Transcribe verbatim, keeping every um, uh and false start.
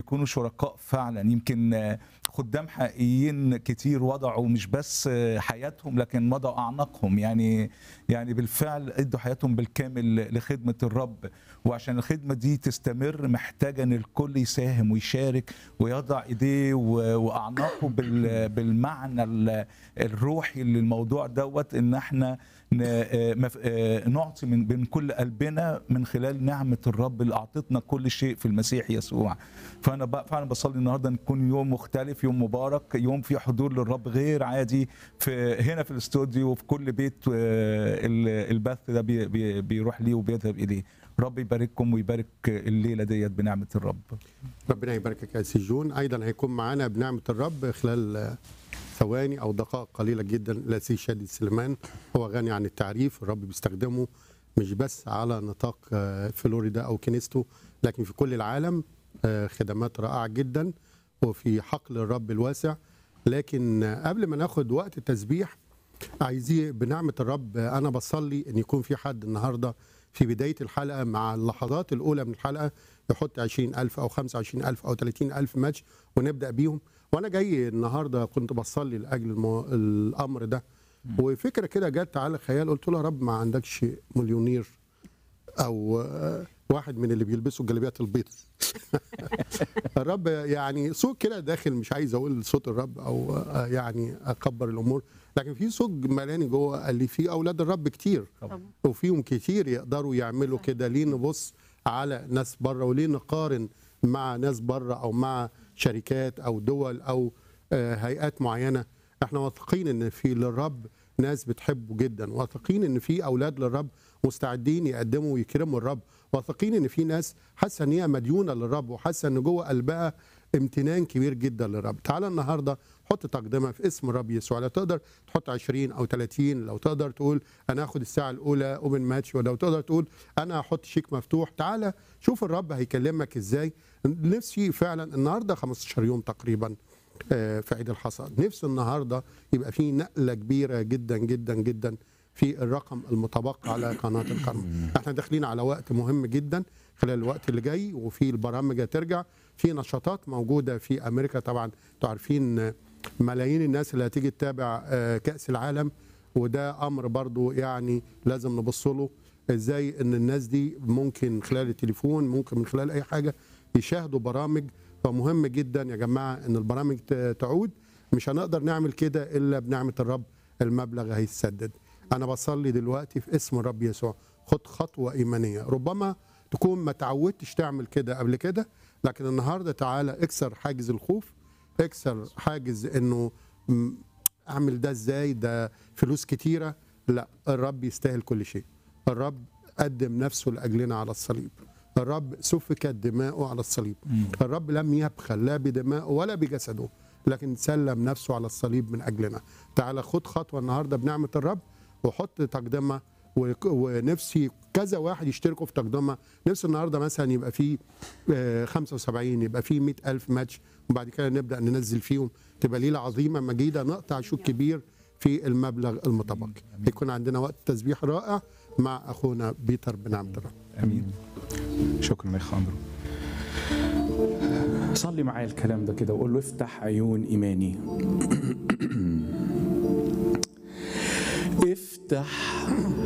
يكونوا شركاء فعلا. يمكن خدام حقيقيين كتير وضعوا مش بس حياتهم لكن وضعوا اعناقهم، يعني يعني بالفعل ادوا حياتهم بالكامل لخدمه الرب. وعشان الخدمه دي تستمر محتاجه ان الكل يساهم ويشارك ويضع ايديه واعناقه بالمعنى الروحي للموضوع دوت، ان احنا نعطي من بين كل قلبنا من خلال نعمه الرب اللي اعطتنا كل شيء في المسيح يسوع. فانا فعلا بصلي النهارده نكون يوم مختلف، يوم مبارك، يوم فيه حضور للرب غير عادي في هنا في الاستوديو وفي كل بيت البث ده بيروح ليه وبيذهب اليه. رب يبارككم ويبارك الليله ديت بنعمه الرب. ربنا يباركك يا سي جون. ايضا هيكون معانا بنعمه الرب خلال ثواني او دقائق قليله جدا الاسيس شادي سليمان. هو غني عن التعريف، الرب بيستخدمه مش بس على نطاق فلوريدا او كنيسته لكن في كل العالم. خدمات رائعه جدا وفي حقل الرب الواسع. لكن قبل ما ناخد وقت التسبيح عايزين بنعمه الرب انا بصلي ان يكون في حد النهارده في بدايه الحلقه مع اللحظات الاولى من الحلقه يحط عشرين ألف او خمسة وعشرين ألف او ثلاثين ألف ماتش ونبدا بيهم. وانا جاي النهارده كنت بصلي لاجل المو... الامر ده، وفكره كده جت على خيال. قلت له يا رب ما عندكش مليونير او واحد من اللي بيلبسوا الجلابيات البيض الرب يعني صوت كده داخل، مش عايز اقول صوت الرب او يعني اكبر الامور، لكن في صوت ملاني جوه قال لي في اولاد الرب كتير وفيهم كتير يقدروا يعملوا كده. ليه نبص على ناس بره وليه نقارن مع ناس بره او مع شركات او دول او هيئات معينه؟ احنا واثقين ان في للرب ناس بتحبه جدا، واثقين ان في اولاد للرب مستعدين يقدموا ويكرموا الرب، واثقين ان في ناس حاسه ان هي مديونه للرب وحاسه ان جوه قلبها امتنان كبير جدا للرب. تعالى النهارده حط تقدمه في اسم الرب يسوع. لو تقدر تحط عشرين او ثلاثين، لو تقدر تقول انا هاخد الساعه الاولى اوبن ماتش، ولو تقدر تقول انا هحط شيك مفتوح. تعالى شوف الرب هيكلمك ازاي. نفسي فعلا النهارده خمستاشر يوم تقريبا في عيد الحصاد، نفسي النهارده يبقى في نقله كبيره جدا جدا جدا في الرقم المتبقى على قناه الكرم. احنا داخلين على وقت مهم جدا خلال الوقت اللي جاي، وفي البرامج هترجع، في نشاطات موجوده في امريكا. طبعا انتوا عارفين ملايين الناس اللي هتيجي تتابع كاس العالم، وده امر برضو يعني لازم نبص له ازاي ان الناس دي ممكن خلال التليفون ممكن من خلال اي حاجه يشاهدوا برامج. فمهم جدا يا جماعه ان البرامج تعود. مش هنقدر نعمل كده الا بنعمه الرب، المبلغ هيتسدد. انا بصلي دلوقتي في اسم الرب يسوع، خد خطوه ايمانيه. ربما تكون ما تعودتش تعمل كده قبل كده، لكن النهارده تعالى اكسر حاجز الخوف، اكسر حاجز انه اعمل ده ازاي، ده فلوس كتيره. لا، الرب يستاهل كل شيء. الرب قدم نفسه لاجلنا على الصليب، الرب سفكت دماؤه على الصليب، الرب لم يبخل لا بدماؤه ولا بجسده لكن سلم نفسه على الصليب من اجلنا. تعالى خد خطوه النهارده بنعمه الرب وحط تقدمه. ونفسي كذا واحد يشتركوا في تقدمه. نفسي النهارده مثلا يبقى فيه خمسة وسبعين، يبقى فيه مئة ألف ماتش، وبعد كده نبدا ننزل فيهم. تبقى ليله عظيمه مجيده نقطع شوط كبير في المبلغ المتبقي. يكون عندنا وقت تسبيح رائع مع اخونا بيتر بنعمه الرب. امين. شكرا يا خاندرو. صلي معايا الكلام ده كده وقول له افتح عيون ايماني. افتح